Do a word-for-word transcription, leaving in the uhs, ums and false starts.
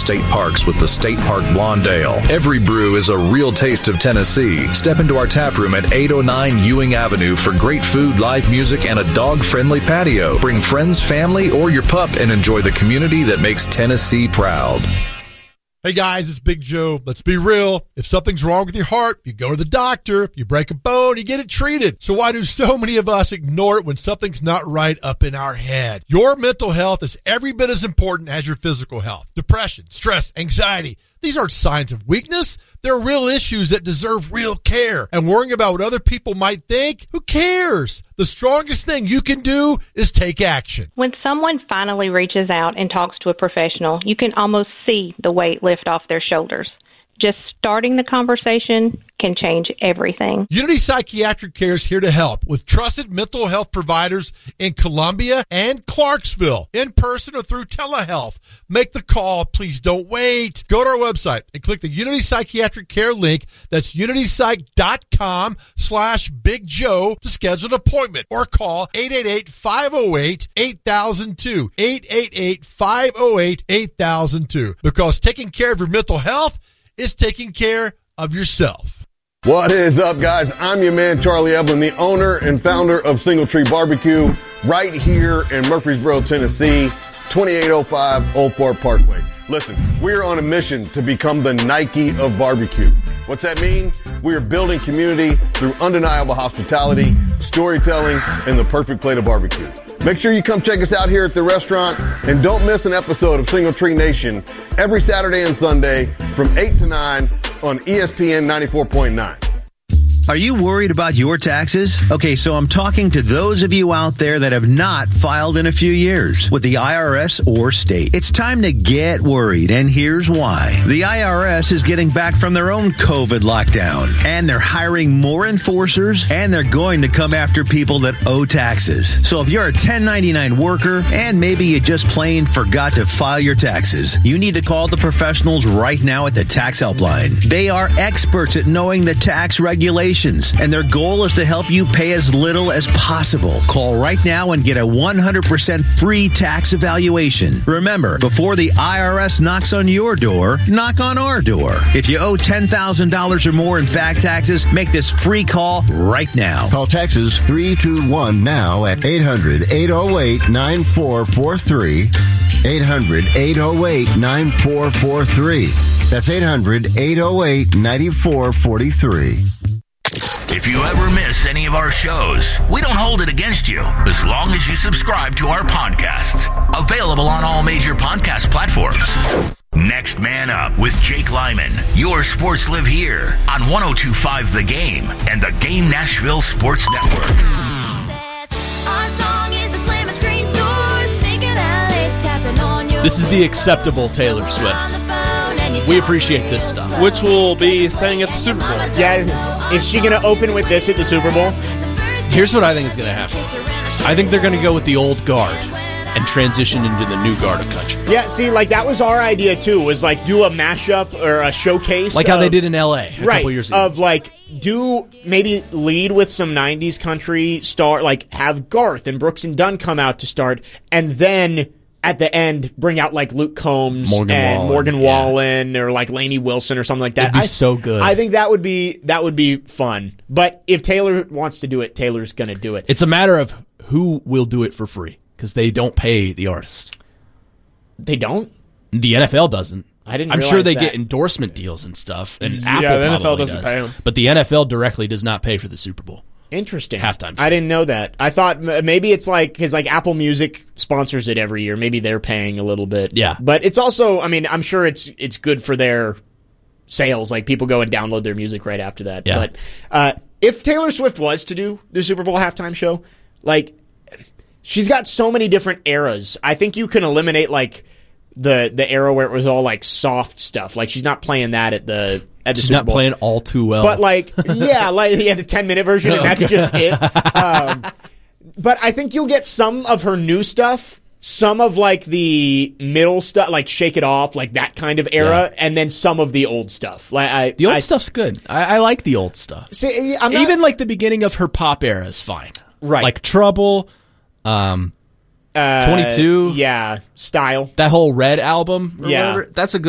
state parks with the State Park Blonde Ale. Every brew is a real taste of Tennessee. Step into our tap room at eight oh nine Ewing Avenue for great food, live music, and a dog-friendly patio. Bring friends, family, or your pup and enjoy the community that makes Tennessee proud. Hey guys, it's Big Joe. Let's be real. If something's wrong with your heart, you go to the doctor. If you break a bone, you get it treated. So why do so many of us ignore it when something's not right up in our head? Your mental health is every bit as important as your physical health. Depression, stress, anxiety. These aren't signs of weakness. They're real issues that deserve real care. And worrying about what other people might think, who cares? The strongest thing you can do is take action. When someone finally reaches out and talks to a professional, you can almost see the weight lift off their shoulders. Just starting the conversation can change everything. Unity Psychiatric Care is here to help with trusted mental health providers in Columbia and Clarksville, in person or through telehealth. Make the call. Please don't wait. Go to our website and click the Unity Psychiatric Care link. That's unitypsych.com slash Big Joe to schedule an appointment or call eight eight eight, five oh eight, eight thousand two. eight eight eight, five oh eight, eight thousand two. Because taking care of your mental health is taking care of yourself. What is up, guys? I'm your man, Charlie Eblin, the owner and founder of Single Tree Barbecue, right here in Murfreesboro, Tennessee, twenty-eight oh five Old Fort Parkway. Listen, we're on a mission to become the Nike of barbecue. What's that mean? We are building community through undeniable hospitality, storytelling, and the perfect plate of barbecue. Make sure you come check us out here at the restaurant, and don't miss an episode of Single Tree Nation every Saturday and Sunday from eight to nine on E S P N ninety-four point nine. Are you worried about your taxes? Okay, so I'm talking to those of you out there that have not filed in a few years with the I R S or state. It's time to get worried, and here's why. The I R S is getting back from their own COVID lockdown, and they're hiring more enforcers, and they're going to come after people that owe taxes. So if you're a ten ninety-nine worker, and maybe you just plain forgot to file your taxes, you need to call the professionals right now at the Tax Helpline. They are experts at knowing the tax regulations, and their goal is to help you pay as little as possible. Call right now and get a one hundred percent free tax evaluation. Remember, before the I R S knocks on your door, knock on our door. If you owe ten thousand dollars or more in back taxes, make this free call right now. Call Texas three two one now at eight hundred, eight oh eight, nine four four three. eight hundred, eight oh eight, nine four four three. That's eight hundred, eight oh eight, nine four four three. If you ever miss any of our shows, we don't hold it against you as long as you subscribe to our podcasts. Available on all major podcast platforms. Next Man Up with Jake Lyman. Your sports live here on one oh two point five The Game and the Game Nashville Sports Network. This is the acceptable Taylor Swift. We appreciate this stuff. Which will be sang at the Super Bowl. Yeah, is she going to open with this at the Super Bowl? Here's what I think is going to happen. I think they're going to go with the old guard and transition into the new guard of country. Yeah, see, like that was our idea too, was like do a mashup or a showcase. Like of, how they did in L A a right, couple years ago. Of like, do maybe lead with some nineties country star, like have Garth and Brooks and Dunn come out to start, and then at the end, bring out like Luke Combs Morgan and Wallen, Morgan yeah. Wallen or like Lainey Wilson or something like that. It'd be I, so good. I think that would be that would be fun. But if Taylor wants to do it, Taylor's going to do it. It's a matter of who will do it for free because they don't pay the artist. They don't? The N F L doesn't. I didn't. I'm sure they that. get endorsement deals and stuff, and Yeah, Apple the N F L probably doesn't does. pay them. But the N F L directly does not pay for the Super Bowl. Interesting. Halftime show. I didn't know that. I thought m- maybe it's like, because like Apple Music sponsors it every year. Maybe they're paying a little bit. Yeah. But it's also, I mean, I'm sure it's it's good for their sales. Like people go and download their music right after that. Yeah. But uh, if Taylor Swift was to do the Super Bowl halftime show, like she's got so many different eras. I think you can eliminate like the the era where it was all like soft stuff. Like she's not playing that at the at the She's Super not Bowl. playing all too well. But like, yeah, like yeah, the ten minute version, and that's just it. Um, but I think you'll get some of her new stuff, some of like the middle stuff, like Shake It Off, like that kind of era, Yeah. and then some of the old stuff. Like I, the old I, stuff's good. I, I like the old stuff. See, I'm not, Even like the beginning of her pop era is fine. Right. Like Trouble, um, uh, twenty-two, yeah, Style. that whole Red album. or Yeah. whatever, that's a good.